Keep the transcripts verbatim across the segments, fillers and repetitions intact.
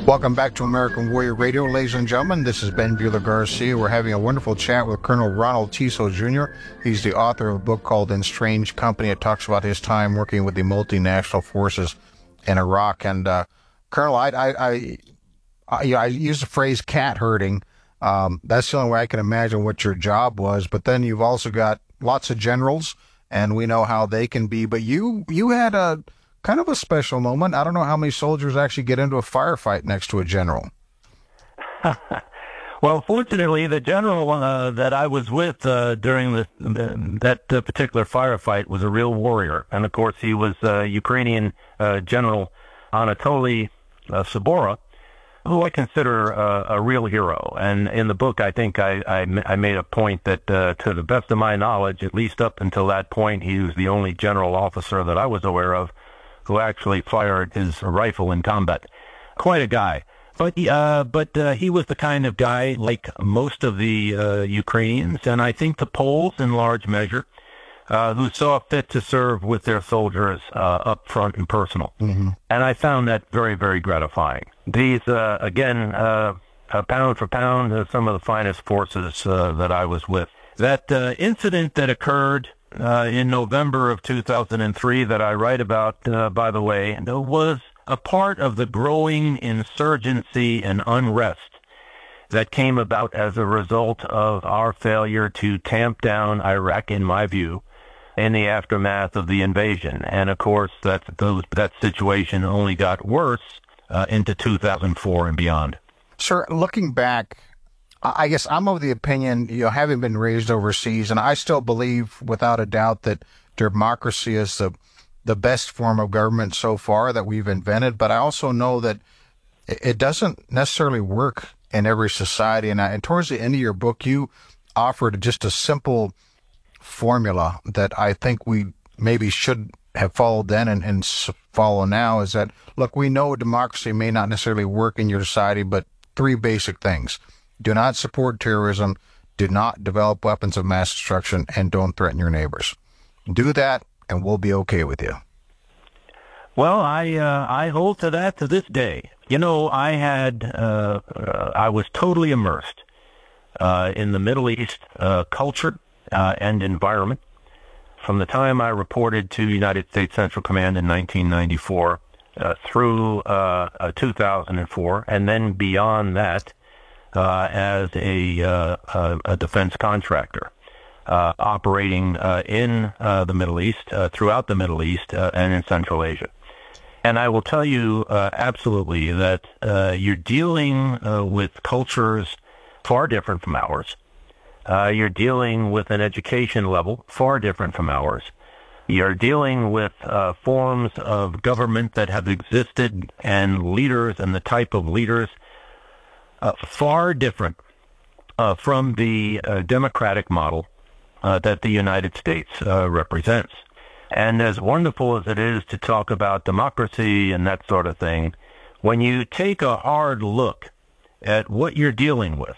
Welcome back to American Warrior Radio, ladies and gentlemen. This is Ben Bueller Garcia. We're having a wonderful chat with Colonel Ronald Tiso Junior He's the author of a book called In Strange Company. It talks about his time working with the multinational forces in Iraq. And uh, Colonel, I, I, I, I, you know, I use the phrase cat herding. Um, that's the only way I can imagine what your job was. But then you've also got lots of generals, and we know how they can be. But you, you had a kind of a special moment. I don't know how many soldiers actually get into a firefight next to a general. Well, fortunately, the general uh, that I was with uh, during the, the, that uh, particular firefight was a real warrior. And, of course, he was uh, Ukrainian uh, General Anatoly uh, Sabora, who I consider uh, a real hero. And in the book, I think I, I, I made a point that, uh, to the best of my knowledge, at least up until that point, he was the only general officer that I was aware of who actually fired his rifle in combat. Quite a guy. But uh, but uh, he was the kind of guy, like most of the uh, Ukrainians, and I think the Poles in large measure, uh, who saw fit to serve with their soldiers uh, up front and personal. Mm-hmm. And I found that very, very gratifying. These, uh, again, uh, uh, pound for pound, uh, some of the finest forces uh, that I was with. That uh, incident that occurred Uh, in November of two thousand three that I write about, uh, by the way, was a part of the growing insurgency and unrest that came about as a result of our failure to tamp down Iraq, in my view, in the aftermath of the invasion. And, of course, that, those, that situation only got worse uh, into two thousand four and beyond. Sir, looking back, I guess I'm of the opinion, you know, having been raised overseas, and I still believe without a doubt that democracy is the the best form of government so far that we've invented. But I also know that it doesn't necessarily work in every society. And, I, and towards the end of your book, you offered just a simple formula that I think we maybe should have followed then and, and follow now, is that, look, we know democracy may not necessarily work in your society, but three basic things. Do not support terrorism, do not develop weapons of mass destruction, and don't threaten your neighbors. Do that, and we'll be okay with you. Well, I uh, I hold to that to this day. You know, I had uh, uh, I was totally immersed uh, in the Middle East uh, culture uh, and environment from the time I reported to United States Central Command in nineteen ninety-four uh, through uh, uh, two thousand four, and then beyond that. Uh, as a, uh, a, a defense contractor, uh, operating uh, in uh, the Middle East, uh, throughout the Middle East, uh, and in Central Asia. And I will tell you uh, absolutely that uh, you're dealing uh, with cultures far different from ours. Uh, you're dealing with an education level far different from ours. You're dealing with uh, forms of government that have existed and leaders and the type of leaders Uh, far different uh, from the uh, democratic model uh, that the United States uh, represents. And as wonderful as it is to talk about democracy and that sort of thing, when you take a hard look at what you're dealing with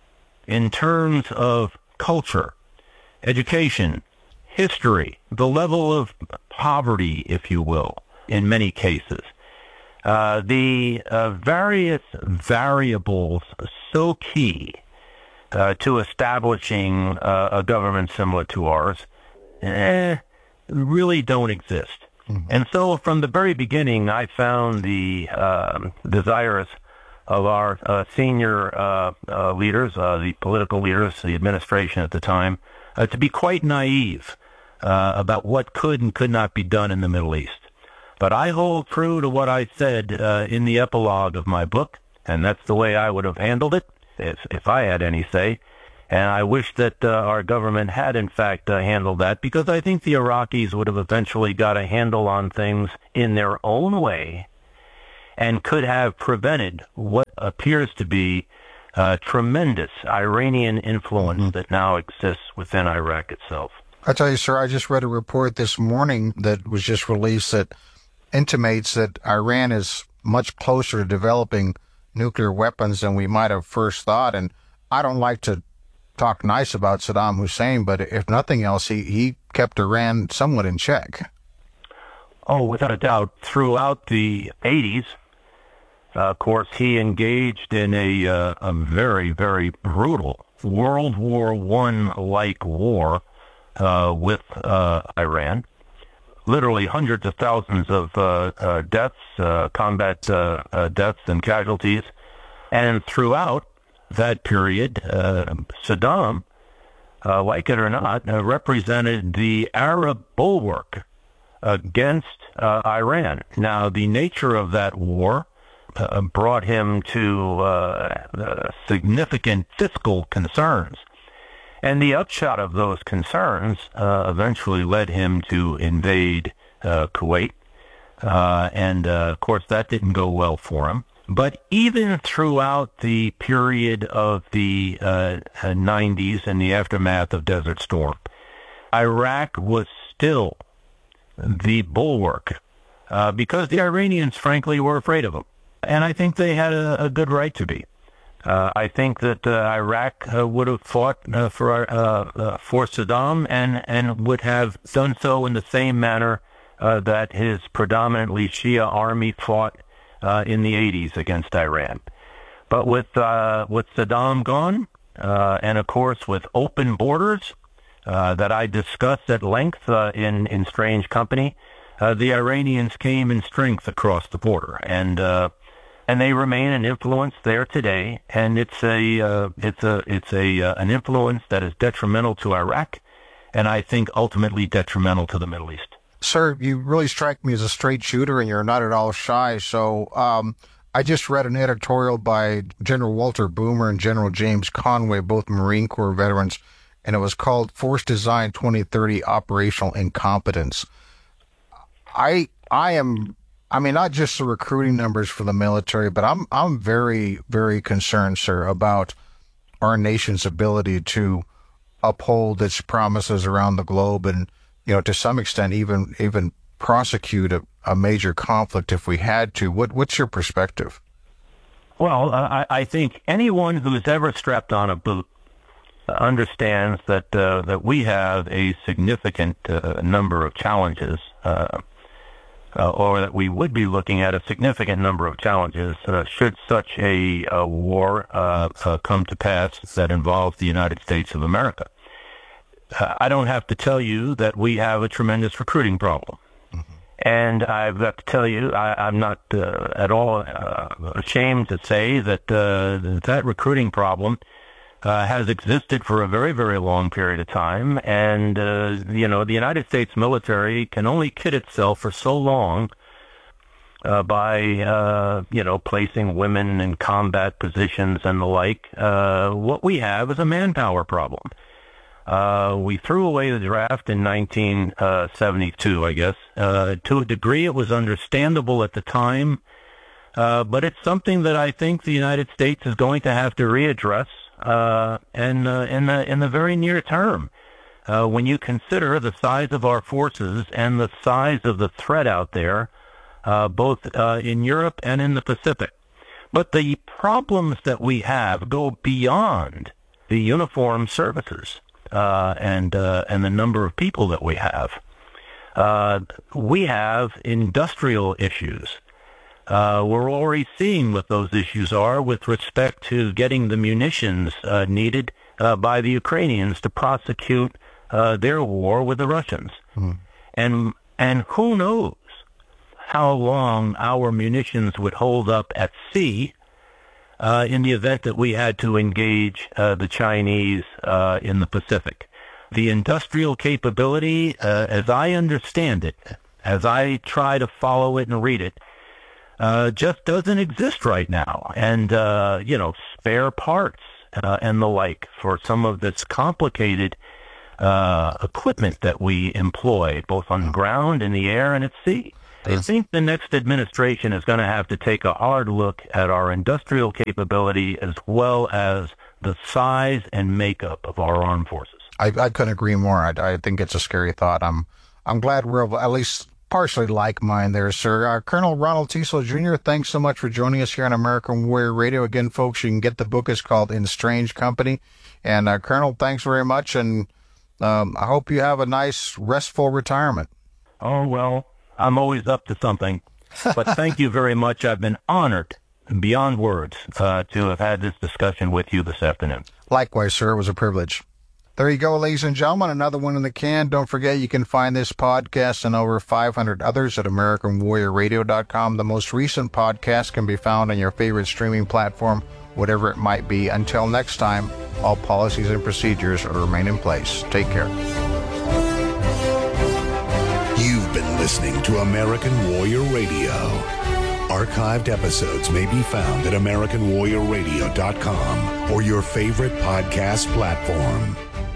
in terms of culture, education, history, the level of poverty, if you will, in many cases, Uh, the uh, various variables so key uh, to establishing uh, a government similar to ours eh, really don't exist. Mm-hmm. And so from the very beginning, I found the uh, desires of our uh, senior uh, uh, leaders, uh, the political leaders, the administration at the time, uh, to be quite naive uh, about what could and could not be done in the Middle East. But I hold true to what I said uh, in the epilogue of my book, and that's the way I would have handled it if, if I had any say. And I wish that uh, our government had, in fact, uh, handled that, because I think the Iraqis would have eventually got a handle on things in their own way and could have prevented what appears to be uh, tremendous Iranian influence mm-hmm. that now exists within Iraq itself. I tell you, sir, I just read a report this morning that was just released that intimates that Iran is much closer to developing nuclear weapons than we might have first thought. And I don't like to talk nice about Saddam Hussein, but if nothing else, he, he kept Iran somewhat in check. Oh, without a doubt. Throughout the eighties, Uh, of course, he engaged in a, uh, a very, very brutal World War One-like war uh, with uh, Iran. Literally hundreds of thousands of uh, uh, deaths, uh, combat uh, uh, deaths and casualties. And throughout that period, uh, Saddam, uh, like it or not, uh, represented the Arab bulwark against uh, Iran. Now, the nature of that war uh, brought him to uh, uh, significant fiscal concerns. And the upshot of those concerns uh, eventually led him to invade uh, Kuwait. Uh, and, uh, of course, that didn't go well for him. But even throughout the period of the uh, nineties and the aftermath of Desert Storm, Iraq was still the bulwark uh, because the Iranians, frankly, were afraid of them. And I think they had a, a good right to be. Uh, I think that uh, Iraq uh, would have fought uh, for uh, uh, for Saddam and, and would have done so in the same manner uh, that his predominantly Shia army fought uh, in the eighties against Iran. But with uh, with Saddam gone, uh, and of course with open borders uh, that I discussed at length uh, in in Strange Company, uh, the Iranians came in strength across the border, and uh, and they remain an influence there today. And it's a uh, it's a it's a uh, an influence that is detrimental to Iraq, and I think ultimately detrimental to the Middle East. Sir, you really strike me as a straight shooter, and you're not at all shy. So um, I just read an editorial by General Walter Boomer and General James Conway, both Marine Corps veterans, and it was called Force Design twenty thirty Operational Incompetence. I I am, I mean, not just the recruiting numbers for the military, but I'm I'm very, very concerned, sir, about our nation's ability to uphold its promises around the globe and, you know, to some extent, even even prosecute a, a major conflict if we had to. What what's your perspective? Well, I, I think anyone who's ever strapped on a boot understands that uh, that we have a significant uh, number of challenges, uh, uh, or that we would be looking at a significant number of challenges uh, should such a, a war uh, uh, come to pass that involves the United States of America. Uh, I don't have to tell you that we have a tremendous recruiting problem. Mm-hmm. And I've got to tell you, I, I'm not uh, at all uh, ashamed to say that uh, that recruiting problem uh, has existed for a very, very long period of time. And, uh, you know, the United States military can only kid itself for so long uh, by, uh, you know, placing women in combat positions and the like. Uh, what we have is a manpower problem. Uh, we threw away the draft in nineteen seventy-two, I guess. Uh, to a degree, it was understandable at the time, uh, but it's something that I think the United States is going to have to readdress uh, and, uh, in the in the very near term. Uh, when you consider the size of our forces and the size of the threat out there, uh, both uh, in Europe and in the Pacific. But the problems that we have go beyond the uniformed services. Uh, and uh, and the number of people that we have. Uh, we have industrial issues. Uh, we're already seeing what those issues are with respect to getting the munitions uh, needed uh, by the Ukrainians to prosecute uh, their war with the Russians. Mm. And and who knows how long our munitions would hold up at sea Uh, in the event that we had to engage uh, the Chinese uh, in the Pacific. The industrial capability, uh, as I understand it, as I try to follow it and read it, uh, just doesn't exist right now. And, uh, you know, spare parts uh, and the like for some of this complicated uh, equipment that we employ, both on the ground, in the air, and at sea. I think the next administration is going to have to take a hard look at our industrial capability as well as the size and makeup of our armed forces. I, I couldn't agree more. I, I think it's a scary thought. I'm I'm glad we're at least partially like mine there, sir. Uh, Colonel Ronald Teasel Junior, thanks so much for joining us here on American Warrior Radio. Again, folks, you can get the book. It's called In Strange Company. And uh, Colonel, thanks very much, and um, I hope you have a nice, restful retirement. Oh, well, I'm always up to something, but thank you very much. I've been honored beyond words uh, to have had this discussion with you this afternoon. Likewise, sir. It was a privilege. There you go, ladies and gentlemen. Another one in the can. Don't forget you can find this podcast and over five hundred others at American Warrior Radio dot com. The most recent podcast can be found on your favorite streaming platform, whatever it might be. Until next time, all policies and procedures will remain in place. Take care. You've been listening to American Warrior Radio. Archived episodes may be found at American Warrior Radio dot com or your favorite podcast platform.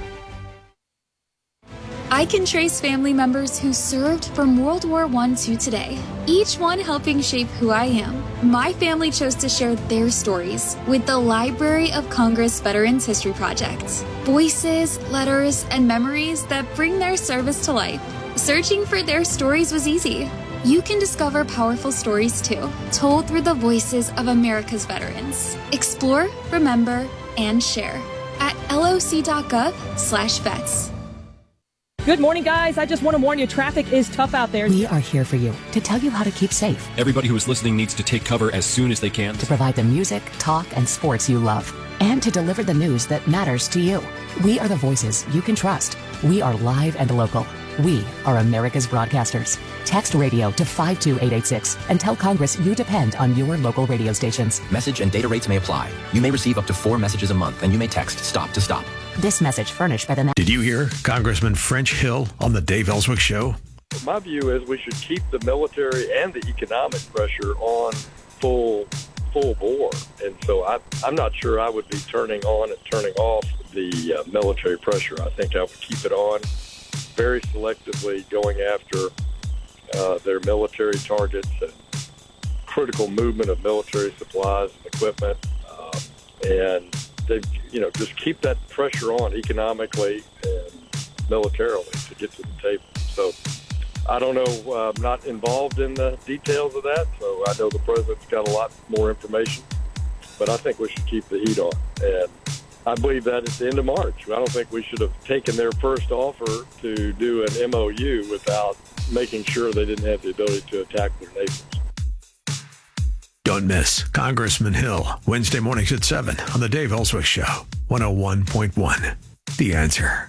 I can trace family members who served from World War One to today, each one helping shape who I am. My family chose to share their stories with the Library of Congress Veterans History Project. Voices, letters, and memories that bring their service to life. Searching for their stories was easy. You can discover powerful stories too, told through the voices of America's veterans. Explore, remember, and share at loc.gov slash vets. Good morning, guys. I just want to warn you, traffic is tough out there. We are here for you to tell you how to keep safe. Everybody who is listening needs to take cover as soon as they can. To provide the music, talk, and sports you love. And to deliver the news that matters to you. We are the voices you can trust. We are live and local. We are America's broadcasters. Text radio to five two eight eight six and tell Congress you depend on your local radio stations. Message and data rates may apply. You may receive up to four messages a month, and you may text STOP to STOP. This message furnished by the... Did you hear Congressman French Hill on the Dave Ellswick Show? My view is we should keep the military and the economic pressure on full full bore. And so I, I'm not sure I would be turning on and turning off the uh, military pressure. I think I would keep it on, very selectively going after uh, their military targets and critical movement of military supplies and equipment. Uh, and, they, you know, just keep that pressure on economically and militarily to get to the table. So I don't know. Uh, I'm not involved in the details of that, so I know the president's got a lot more information. But I think we should keep the heat on. And I believe that at the end of March. I don't think we should have taken their first offer to do an M O U without making sure they didn't have the ability to attack their neighbors. Don't miss Congressman Hill, Wednesday mornings at seven on the Dave Ellswick Show, one oh one point one. The Answer.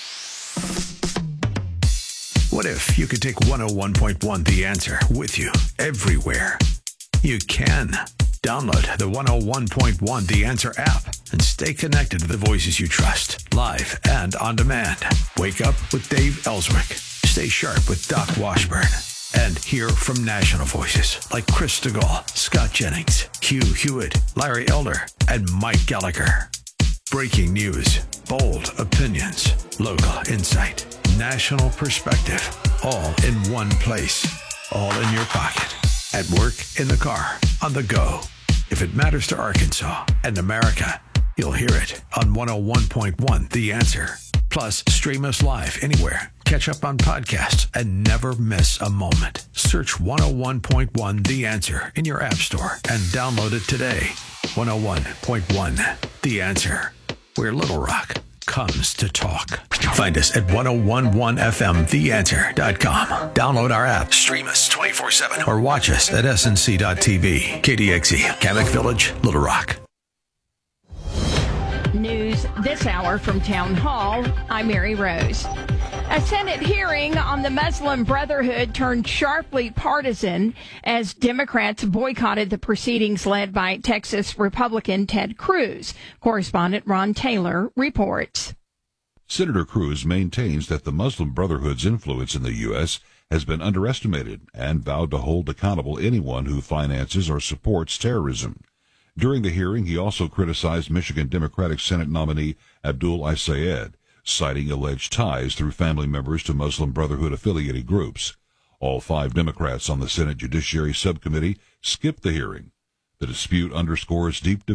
What if you could take one oh one point one The Answer with you everywhere? You can. Download the one oh one point one The Answer app and stay connected to the voices you trust, live and on demand. Wake up with Dave Ellswick. Stay sharp with Doc Washburn. And hear from national voices like Chris Stegall, Scott Jennings, Hugh Hewitt, Larry Elder, and Mike Gallagher. Breaking news, bold opinions, local insight, national perspective, all in one place, all in your pocket, at work, in the car, on the go. If it matters to Arkansas and America, you'll hear it on one oh one point one The Answer. Plus, stream us live anywhere. Catch up on podcasts and never miss a moment. Search one oh one point one The Answer in your app store and download it today. one oh one point one The Answer, where Little Rock comes to talk. Find us at ten eleven F M the answer dot com. Download our app, stream us twenty-four seven, or watch us at S N C dot T V. K D X E, Kamak Village, Little Rock. News this hour from Town Hall. I'm Mary Rose. A Senate hearing on the Muslim Brotherhood turned sharply partisan as Democrats boycotted the proceedings led by Texas Republican Ted Cruz. Correspondent Ron Taylor reports. Senator Cruz maintains that the Muslim Brotherhood's influence in the U S has been underestimated and vowed to hold accountable anyone who finances or supports terrorism. During the hearing, he also criticized Michigan Democratic Senate nominee Abdul Al-Sayed, citing alleged ties through family members to Muslim Brotherhood-affiliated groups. All five Democrats on the Senate Judiciary Subcommittee skipped the hearing. The dispute underscores deep